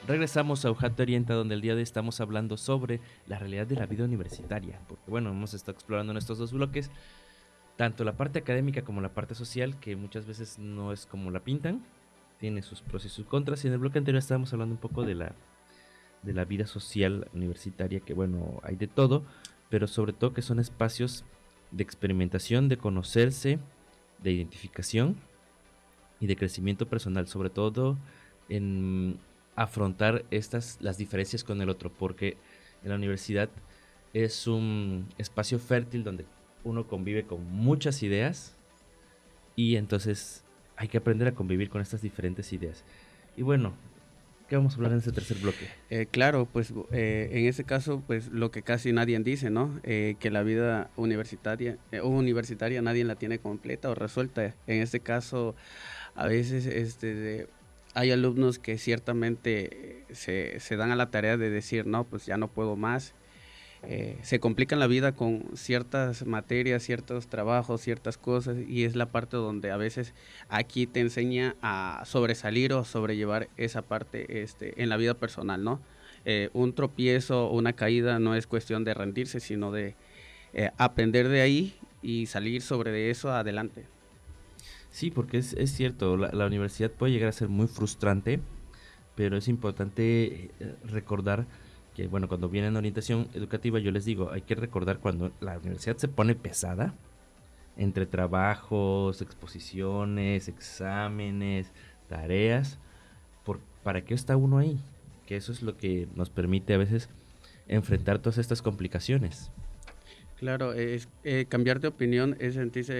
Regresamos a UJAT Orienta, donde el día de hoy estamos hablando sobre la realidad de la vida universitaria, porque bueno, hemos estado explorando en estos dos bloques tanto la parte académica como la parte social, que muchas veces no es como la pintan, tiene sus pros y sus contras, y en el bloque anterior estábamos hablando un poco de la vida social universitaria, que bueno, hay de todo, pero sobre todo que son espacios de experimentación, de conocerse, de identificación y de crecimiento personal, sobre todo en afrontar las diferencias con el otro, porque en la universidad es un espacio fértil donde uno convive con muchas ideas y entonces hay que aprender a convivir con estas diferentes ideas. Y bueno, ¿qué vamos a hablar en este tercer bloque? Claro, pues en este caso, pues lo que casi nadie dice, ¿no? Que la vida universitaria nadie la tiene completa o resuelta. En este caso, a veces hay alumnos que ciertamente se dan a la tarea de decir, no, pues ya no puedo más. Se complican la vida con ciertas materias, ciertos trabajos, ciertas cosas, y es la parte donde a veces aquí te enseña a sobresalir o sobrellevar esa parte en la vida personal, ¿no? Un tropiezo o una caída no es cuestión de rendirse, sino de aprender de ahí y salir sobre eso adelante. Sí, porque es cierto, la universidad puede llegar a ser muy frustrante, pero es importante recordar que, bueno, cuando vienen a orientación educativa, yo les digo, hay que recordar cuando la universidad se pone pesada, entre trabajos, exposiciones, exámenes, tareas, ¿para qué está uno ahí? Que eso es lo que nos permite a veces enfrentar todas estas complicaciones. Claro, cambiar de opinión es sentirse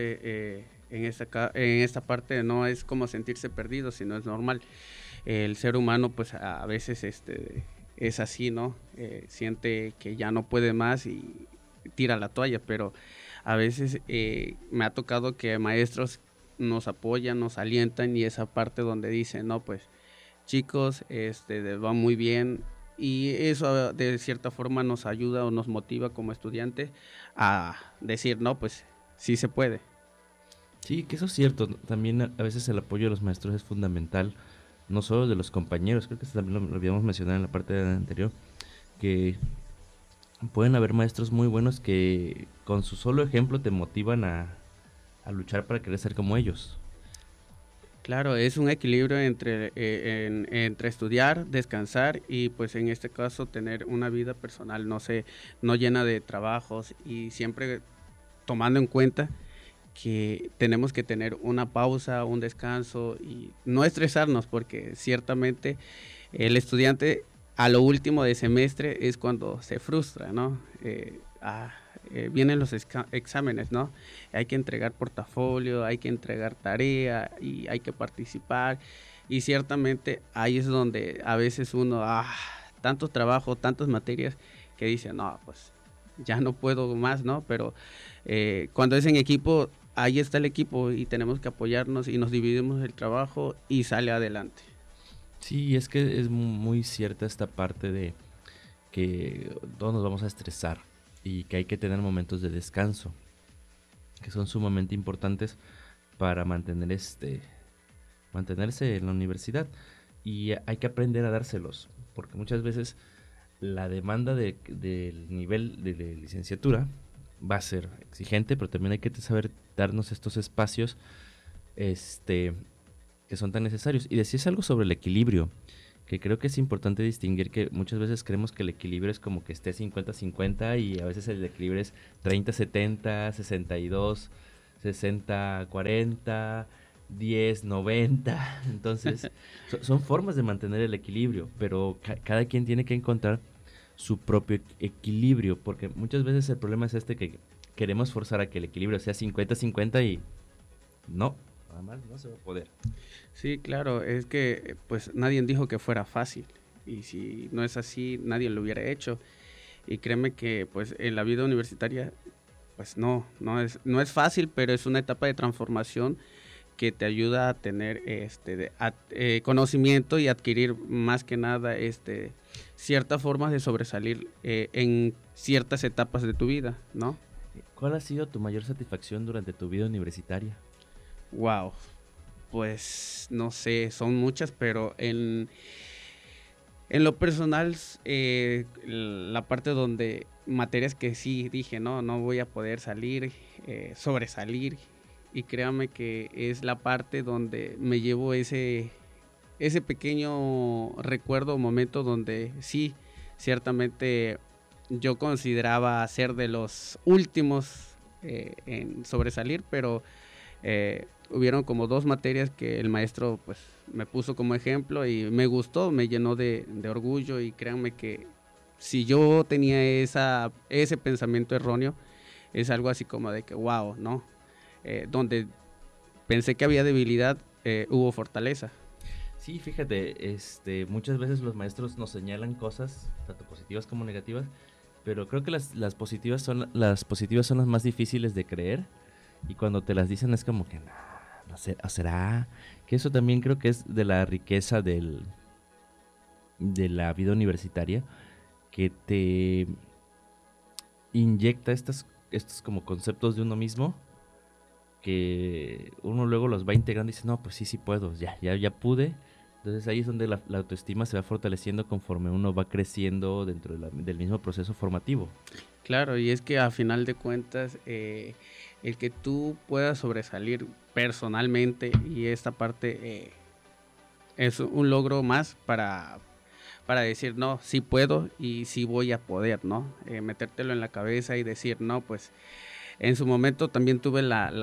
en esta parte, no es como sentirse perdido, sino es normal. El ser humano pues a veces es así, ¿no? Siente que ya no puede más y tira la toalla, pero a veces me ha tocado que maestros nos apoyan, nos alientan, y esa parte donde dicen, no, pues chicos, va muy bien, y eso de cierta forma nos ayuda o nos motiva como estudiantes a decir, no, pues sí se puede. Sí, que eso es cierto. También a veces el apoyo de los maestros es fundamental, no solo de los compañeros, creo que eso también lo habíamos mencionado en la parte anterior, que pueden haber maestros muy buenos que con su solo ejemplo te motivan a luchar para querer ser como ellos. Claro, es un equilibrio entre estudiar, descansar y pues en este caso tener una vida personal, no llena de trabajos, y siempre tomando en cuenta que tenemos que tener una pausa, un descanso y no estresarnos, porque ciertamente el estudiante a lo último de semestre es cuando se frustra, ¿no? Vienen los exámenes, ¿no? Hay que entregar portafolio, hay que entregar tarea y hay que participar, y ciertamente ahí es donde a veces uno, tanto trabajo, tantas materias, que dice, no, pues ya no puedo más, ¿no? Pero cuando es en equipo, ahí está el equipo y tenemos que apoyarnos y nos dividimos el trabajo y sale adelante. Sí, es que es muy cierta esta parte de que todos nos vamos a estresar y que hay que tener momentos de descanso, que son sumamente importantes para mantenerse en la universidad, y hay que aprender a dárselos, porque muchas veces la demanda del nivel de licenciatura va a ser exigente, pero también hay que saber darnos estos espacios este, que son tan necesarios. Y decías algo sobre el equilibrio, que creo que es importante distinguir, que muchas veces creemos que el equilibrio es como que esté 50-50 y a veces el equilibrio es 30-70, 62, 60-40, 10-90. Entonces, son formas de mantener el equilibrio, pero cada quien tiene que encontrar su propio equilibrio, porque muchas veces el problema es que queremos forzar a que el equilibrio sea 50-50 y no, nada más no se va a poder. Sí, claro, es que pues nadie dijo que fuera fácil, y si no es así, nadie lo hubiera hecho. Y créeme que pues en la vida universitaria pues no es fácil, pero es una etapa de transformación que te ayuda a tener conocimiento y adquirir más que nada ciertas formas de sobresalir en ciertas etapas de tu vida, ¿no? ¿Cuál ha sido tu mayor satisfacción durante tu vida universitaria? Wow, pues no sé, son muchas, pero En lo personal, la parte donde materias que sí dije, no voy a poder salir, sobresalir, y créame que es la parte donde me llevo ese pequeño recuerdo o momento donde sí, ciertamente yo consideraba ser de los últimos en sobresalir, pero hubieron como 2 materias que el maestro pues me puso como ejemplo y me gustó, me llenó de orgullo, y créanme que si yo tenía ese pensamiento erróneo, es algo así como de que wow, ¿no? Donde pensé que había debilidad, hubo fortaleza. Sí, fíjate, muchas veces los maestros nos señalan cosas, tanto positivas como negativas, pero creo que las positivas son las más difíciles de creer, y cuando te las dicen es como que no sé, ¿o será? Que eso también creo que es de la riqueza de la vida universitaria, que te inyecta estos como conceptos de uno mismo, que uno luego los va integrando y dice, no, pues sí puedo, ya pude. Entonces ahí es donde la autoestima se va fortaleciendo conforme uno va creciendo dentro del mismo proceso formativo. Claro, y es que a final de cuentas, el que tú puedas sobresalir personalmente, y esta parte es un logro más para decir, no, sí puedo y sí voy a poder, ¿no? Metértelo en la cabeza y decir, no, pues en su momento también tuve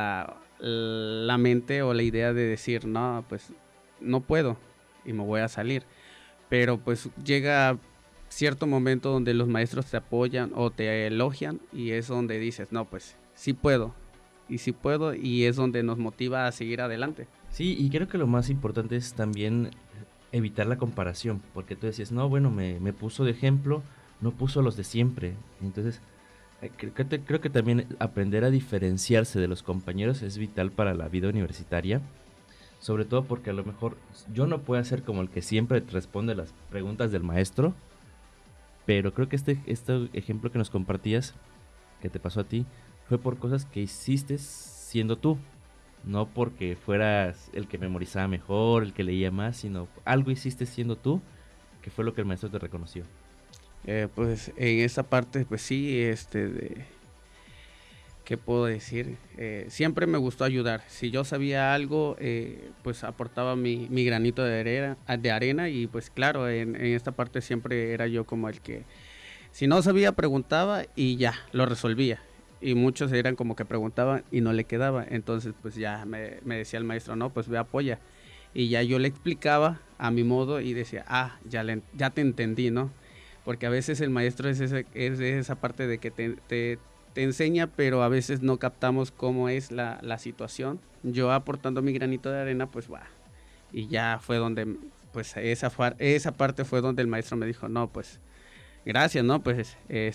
la mente o la idea de decir, no, pues no puedo y me voy a salir. Pero pues llega cierto momento donde los maestros te apoyan o te elogian, y es donde dices, no, pues sí puedo, y es donde nos motiva a seguir adelante. Sí, y creo que lo más importante es también evitar la comparación, porque tú decías, no, bueno, me puso de ejemplo, no puso los de siempre. Entonces, creo que también aprender a diferenciarse de los compañeros es vital para la vida universitaria, sobre todo porque a lo mejor yo no puedo ser como el que siempre responde las preguntas del maestro, pero creo que este ejemplo que nos compartías, que te pasó a ti, fue por cosas que hiciste siendo tú. No porque fueras el que memorizaba mejor, el que leía más, sino algo hiciste siendo tú, que fue lo que el maestro te reconoció. Pues en esa parte, pues sí, ¿qué puedo decir? Siempre me gustó ayudar. Si yo sabía algo, pues aportaba mi granito de arena, y pues claro, en esta parte siempre era yo como el que, si no sabía, preguntaba y ya, lo resolvía. Y muchos eran como que preguntaban y no le quedaba. Entonces pues ya me decía el maestro, no, pues ve, apoya. Y ya yo le explicaba a mi modo y decía, ya te entendí, ¿no? Porque a veces el maestro es esa parte de que te enseña, pero a veces no captamos cómo es la situación. Yo aportando mi granito de arena, pues va. Y ya fue donde, pues esa parte fue donde el maestro me dijo, no, pues gracias, ¿no? Pues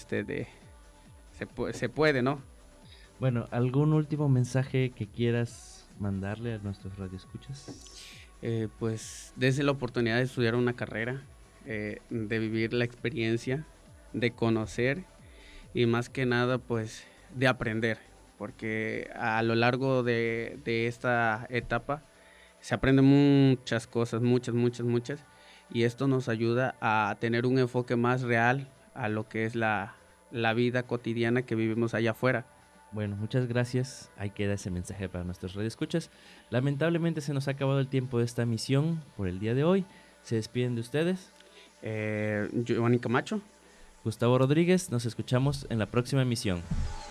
se puede, ¿no? Bueno, ¿algún último mensaje que quieras mandarle a nuestros radioescuchas? Pues desde la oportunidad de estudiar una carrera, de vivir la experiencia, de conocer, y más que nada pues de aprender, porque a lo largo de esta etapa se aprenden muchas cosas, muchas, y esto nos ayuda a tener un enfoque más real a lo que es la vida cotidiana que vivimos allá afuera. Bueno, muchas gracias. Ahí queda ese mensaje para nuestros radioescuchas. Lamentablemente se nos ha acabado el tiempo de esta misión por el día de hoy. Se despiden de ustedes. Giovanni Camacho. Gustavo Rodríguez, nos escuchamos en la próxima emisión.